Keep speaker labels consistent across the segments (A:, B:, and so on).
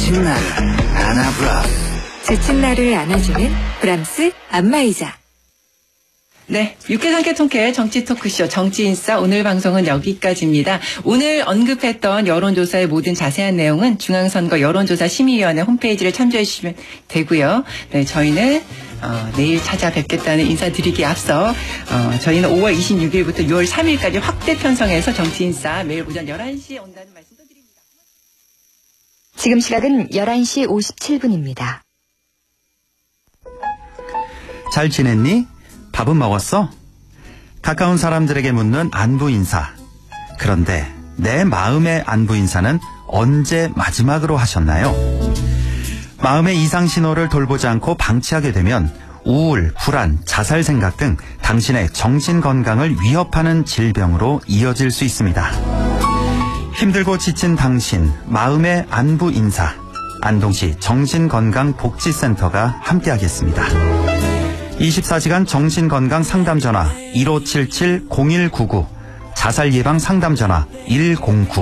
A: 지친 나를 안아브라스.
B: 지친 나를 안아주는 브람스 안마의자.
C: 네, 육개상계 통쾌 정치 토크쇼 정치인싸 오늘 방송은 여기까지입니다. 오늘 언급했던 여론조사의 모든 자세한 내용은 중앙선거 여론조사 심의위원회 홈페이지를 참조해 주시면 되고요. 네, 저희는 내일 찾아뵙겠다는 인사드리기에 앞서 저희는 5월 26일부터 6월 3일까지 확대 편성해서 정치인싸 매일 오전 11시에 온다는 말씀도 드립니다.
B: 지금 시각은 11시 57분입니다.
D: 잘 지냈니? 밥은 먹었어? 가까운 사람들에게 묻는 안부 인사. 그런데 내 마음의 안부 인사는 언제 마지막으로 하셨나요? 마음의 이상 신호를 돌보지 않고 방치하게 되면 우울, 불안, 자살 생각 등 당신의 정신 건강을 위협하는 질병으로 이어질 수 있습니다. 힘들고 지친 당신, 마음의 안부 인사. 안동시 정신건강복지센터가 함께하겠습니다. 24시간 정신건강 상담전화 1577-0199, 자살 예방 상담전화 109.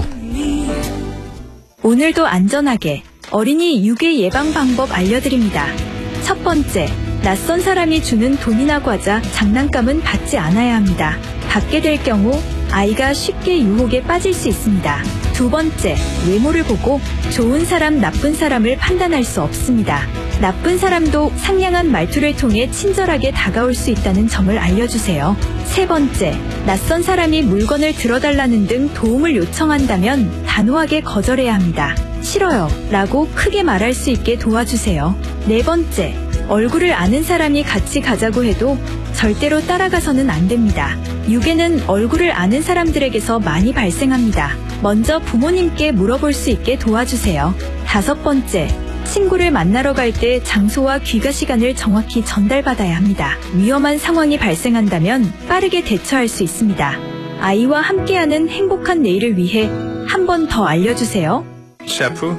E: 오늘도 안전하게 어린이 유괴 예방 방법 알려드립니다. 첫 번째, 낯선 사람이 주는 돈이나 과자, 장난감은 받지 않아야 합니다. 받게 될 경우 아이가 쉽게 유혹에 빠질 수 있습니다. 두 번째, 외모를 보고 좋은 사람, 나쁜 사람을 판단할 수 없습니다. 나쁜 사람도 상냥한 말투를 통해 친절하게 다가올 수 있다는 점을 알려주세요. 세 번째, 낯선 사람이 물건을 들어달라는 등 도움을 요청한다면 단호하게 거절해야 합니다. 싫어요 라고 크게 말할 수 있게 도와주세요. 네 번째, 얼굴을 아는 사람이 같이 가자고 해도 절대로 따라가서는 안 됩니다. 유괴는 얼굴을 아는 사람들에게서 많이 발생합니다. 먼저 부모님께 물어볼 수 있게 도와주세요. 다섯 번째, 친구를 만나러 갈 때 장소와 귀가 시간을 정확히 전달받아야 합니다. 위험한 상황이 발생한다면 빠르게 대처할 수 있습니다. 아이와 함께하는 행복한 내일을 위해 한 번 더 알려주세요.
F: 셰프